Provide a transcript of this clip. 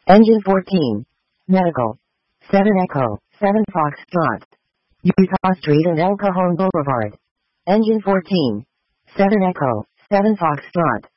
Engine 14. Medical. 7 Echo, 7 Foxtrot. Utah Street and El Cajon Boulevard. Engine 14. 7 Echo, 7 Foxtrot.